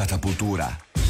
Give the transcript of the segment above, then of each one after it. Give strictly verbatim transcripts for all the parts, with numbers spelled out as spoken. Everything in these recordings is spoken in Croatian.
Katapultura.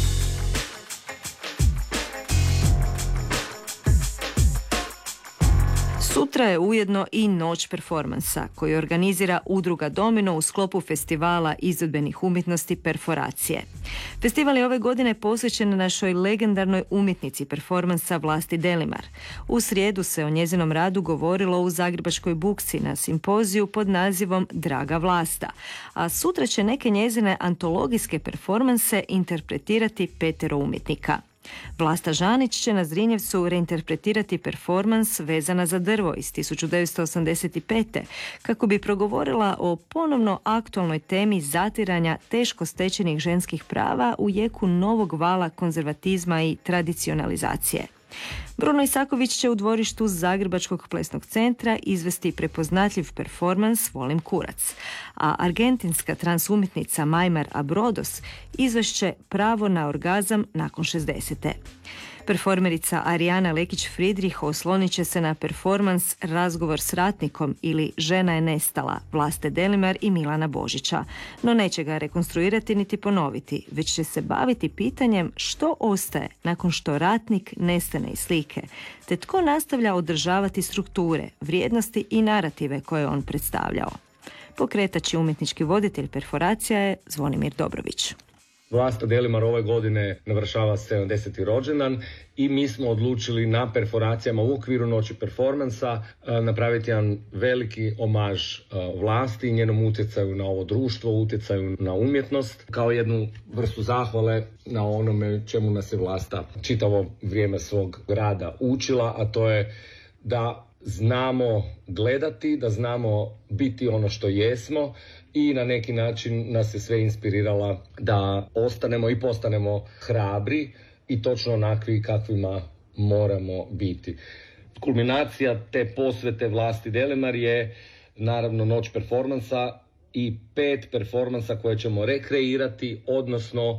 Sutra je ujedno i Noć performansa, koju organizira udruga Domino u sklopu festivala izvedbenih umjetnosti Perforacije. Festival je ove godine posvećen našoj legendarnoj umjetnici performansa Vlasti Delimar. U srijedu se o njezinom radu govorilo u Zagrebačkoj Bukci na simpoziju pod nazivom Draga Vlasta, a sutra će neke njezine antologijske performanse interpretirati petero umjetnika. Vlasta Žanić će na Zrinjevcu reinterpretirati performans Vezana za drvo iz tisuću devetsto osamdeset pete. kako bi progovorila o ponovno aktualnoj temi zatiranja teško stečenih ženskih prava u jeku novog vala konzervatizma i tradicionalizacije. Bruno Isaković će u dvorištu Zagrebačkog plesnog centra izvesti prepoznatljiv performans Volim kurac, a argentinska transumjetnica Majmar Abrodos izvešće Pravo na orgazam nakon šezdesete. Performerica Arijana Lekić-Fridrih oslonit će se na performans Razgovor s ratnikom ili Žena je nestala Vlaste Delimar i Milana Božića, no neće ga rekonstruirati niti ponoviti, već će se baviti pitanjem što ostaje nakon što ratnik nestane iz slike, te tko nastavlja održavati strukture, vrijednosti i narative koje on predstavljao. Pokretač i umjetnički voditelj perforacija je Zvonimir Dobrović. Vlasta Delimar ove godine navršava sedamdeseti rođendan i mi smo odlučili na perforacijama u okviru Noći performansa napraviti jedan veliki omaž Vlasti i njenom utjecaju na ovo društvo, utjecaju na umjetnost, kao jednu vrstu zahvale na onome čemu nas je Vlasta čitavo vrijeme svog rada učila, a to je da znamo gledati, da znamo biti ono što jesmo, i na neki način nas je sve inspirirala da ostanemo i postanemo hrabri i točno onakvi kakvima moramo biti. Kulminacija te posvete Vlasti Delimar je naravno Noć performansa i pet performansa koje ćemo rekreirati, odnosno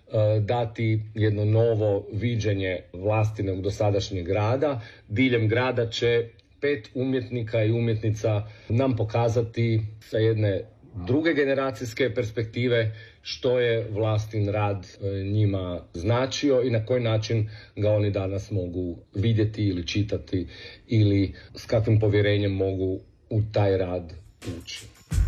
dati jedno novo viđenje Vlastinog dosadašnjeg rada. Diljem grada će pet umjetnika i umjetnica nam pokazati sa jedne druge generacijske perspektive što je Vlastin rad njima značio i na koji način ga oni danas mogu vidjeti ili čitati ili s kakvim povjerenjem mogu u taj rad ući.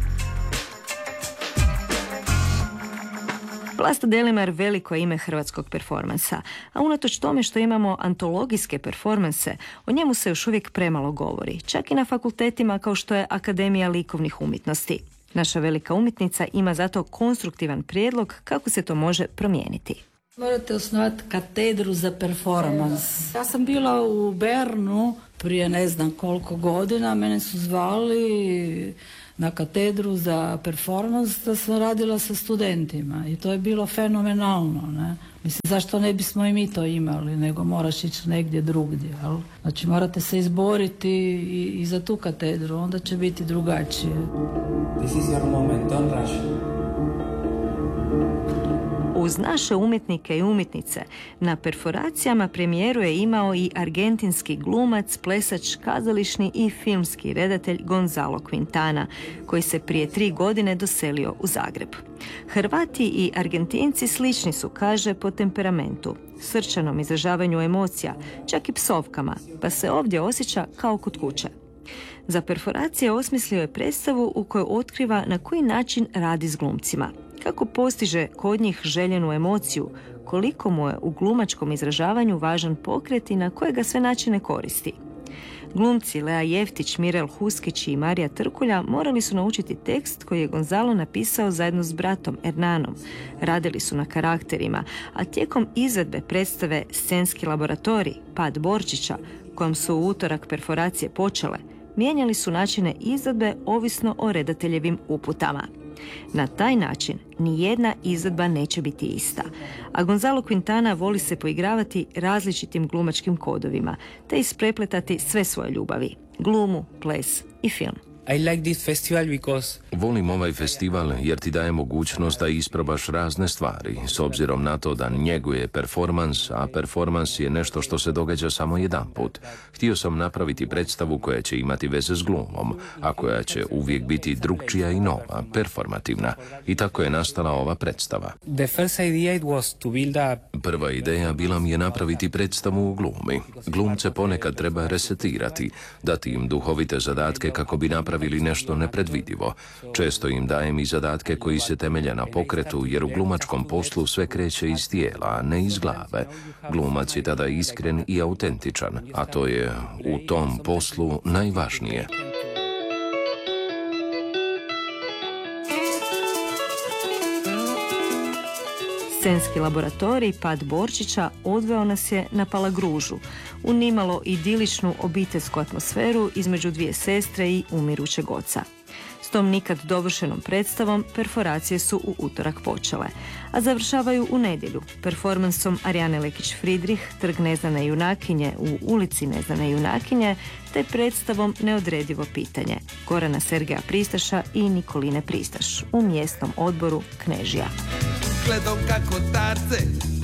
Vlasta Delimar veliko je ime hrvatskog performansa, a unatoč tome što imamo antologijske performanse, o njemu se još uvijek premalo govori, čak i na fakultetima kao što je Akademija likovnih umjetnosti. Naša velika umjetnica ima zato konstruktivan prijedlog kako se to može promijeniti. Morate osnovati katedru za performans. Ja sam bila u Bernu prije ne znam koliko godina, mene su zvali na katedru za performans da sam radila sa studentima i to je bilo fenomenalno, ne? Mislim, zašto ne bismo i mi to imali, nego moraš ići negdje drugdje, jel? Znači morate se izboriti i, i za tu katedru, onda će biti drugačije. This is your moment, don't rush. Uz naše umjetnike i umjetnice na perforacijama premijeru je imao i argentinski glumac, plesač, kazališni i filmski redatelj Gonzalo Quintana, koji se prije tri godine doselio u Zagreb. Hrvati i Argentinci slični su, kaže, po temperamentu, srčanom izražavanju emocija, čak i psovkama, pa se ovdje osjeća kao kod kuće. Za perforacije osmislio je predstavu u kojoj otkriva na koji način radi s glumcima, kako postiže kod njih željenu emociju, koliko mu je u glumačkom izražavanju važan pokret i na koje ga sve načine koristi. Glumci Lea Jeftić, Mirel Huskić i Marija Trkulja morali su naučiti tekst koji je Gonzalo napisao zajedno s bratom Hernanom. Radili su na karakterima, a tijekom izvedbe predstave Scenski laboratorij, Pad Borčića, kojom su u utorak perforacije počele, mijenjali su načine izvedbe ovisno o redateljevim uputama. Na taj način nijedna izvedba neće biti ista, a Gonzalo Quintana voli se poigravati različitim glumačkim kodovima, te isprepletati sve svoje ljubavi, glumu, ples i film. I like this festival because Volim ovaj festival jer ti daje mogućnost da isprobaš razne stvari, s obzirom na to da njeguje performans, a performans je nešto što se događa samo jedan put. Htio sam napraviti predstavu koja će imati veze s glumom, a koja će uvijek biti drugčija i nova, performativna. I tako je nastala ova predstava. the first idea it was to build a Prva ideja bila mi je napraviti predstavu u glumi. Glumce ponekad treba resetirati, dati im duhovite zadatke kako bi napravili nešto nepredvidivo. Često im dajem i zadatke koji se temelje na pokretu, jer u glumačkom poslu sve kreće iz tijela, a ne iz glave. Glumac je tada iskren i autentičan, a to je u tom poslu najvažnije. Scenski laboratorij Pad Borčića odveo nas je na Palagružu, u nimalo idiličnu obiteljsku atmosferu između dvije sestre i umirućeg oca. S tom nikad dovršenom predstavom perforacije su u utorak počele, a završavaju u nedjelju performansom Arijane Lekić-Fridrih, Trg neznane junakinje u ulici neznane junakinje, te predstavom Neodredivo pitanje Gorana Sergeja Pristaša i Nikoline Pristaš u mjesnom odboru Knežija. Gledom kako tarce